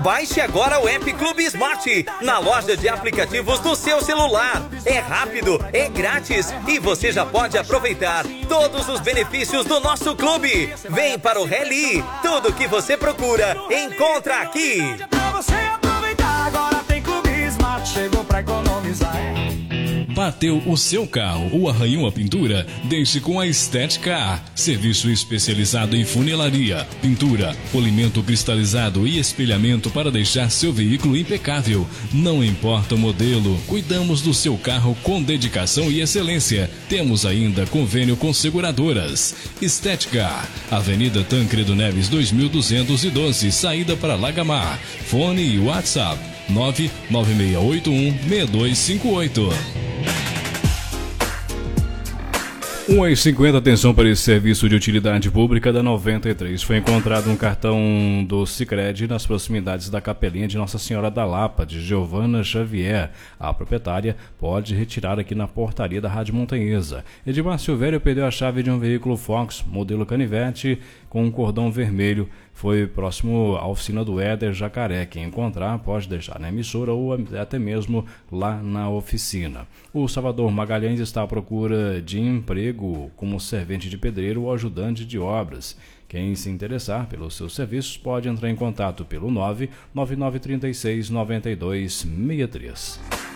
Baixe agora o app Clube Smart na loja de aplicativos do seu celular. É rápido, é grátis e você já pode aproveitar todos os benefícios do nosso clube. Vem para o Rally. Tudo que você procura, encontra aqui. Pra você aproveitar, agora tem Clube Smart, chegou pra economizar. Bateu o seu carro ou arranhou a pintura? Deixe com a Estética. Serviço especializado em funilaria, pintura, polimento cristalizado e espelhamento para deixar seu veículo impecável. Não importa o modelo, cuidamos do seu carro com dedicação e excelência. Temos ainda convênio com seguradoras. Estética, Avenida Tancredo Neves 2212, saída para Lagamar. Fone e WhatsApp 996816258. 1h50, atenção para esse serviço de utilidade pública da 93. Foi encontrado um cartão do Sicredi nas proximidades da Capelinha de Nossa Senhora da Lapa, de Giovana Xavier. A proprietária pode retirar aqui na portaria da Rádio Montanhesa. Edmar Silvério perdeu a chave de um veículo Fox, modelo canivete, com um cordão vermelho. Foi próximo à oficina do Éder Jacaré. Quem encontrar pode deixar na emissora ou até mesmo lá na oficina. O Salvador Magalhães está à procura de emprego como servente de pedreiro ou ajudante de obras. Quem se interessar pelos seus serviços pode entrar em contato pelo 999369263.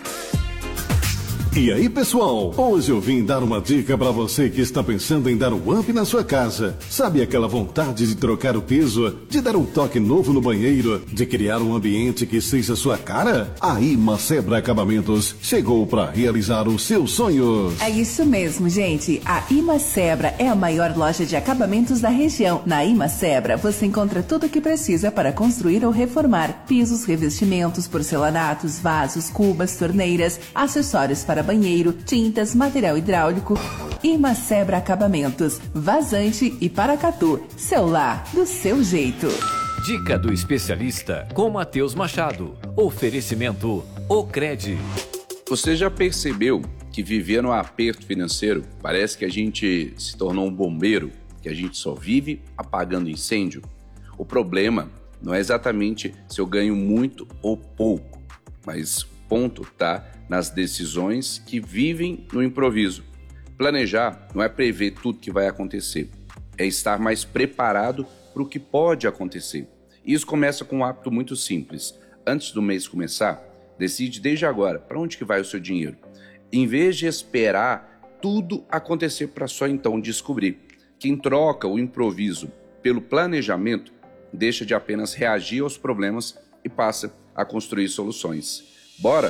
E aí, pessoal? Hoje eu vim dar uma dica para você que está pensando em dar um up na sua casa. Sabe aquela vontade de trocar o piso, de dar um toque novo no banheiro, de criar um ambiente que seja sua cara? A Imacebra Acabamentos chegou para realizar os seus sonhos. É isso mesmo, gente. A Imacebra é a maior loja de acabamentos da região. Na Imacebra você encontra tudo o que precisa para construir ou reformar: pisos, revestimentos, porcelanatos, vasos, cubas, torneiras, acessórios para banheiro, tintas, material hidráulico. Imacebra Acabamentos, Vazante e Paracatu. Seu lar, do seu jeito. Dica do especialista com Matheus Machado. Oferecimento Ocred. Você já percebeu que viver no aperto financeiro parece que a gente se tornou um bombeiro, que a gente só vive apagando incêndio? O problema não é exatamente se eu ganho muito ou pouco, mas o ponto está nas decisões que vivem no improviso. Planejar não é prever tudo que vai acontecer, é estar mais preparado para o que pode acontecer. Isso começa com um hábito muito simples. Antes do mês começar, decide desde agora para onde que vai o seu dinheiro. Em vez de esperar tudo acontecer para só então descobrir. Quem troca o improviso pelo planejamento deixa de apenas reagir aos problemas e passa a construir soluções. Bora?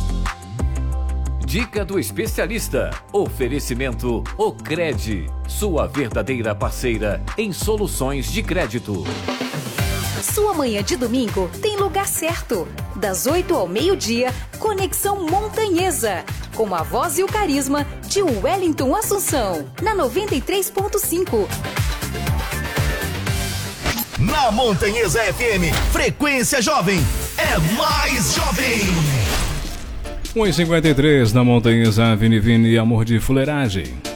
Dica do especialista. Oferecimento Ocred, sua verdadeira parceira em soluções de crédito. Sua manhã de domingo tem lugar certo. Das 8 ao meio-dia, Conexão Montanhesa, com a voz e o carisma de Wellington Assunção, na 93.5. Na Montanhesa FM, frequência jovem, é mais jovem. 1h53 na Montanhesa, Vini Vini, amor de fuleiragem.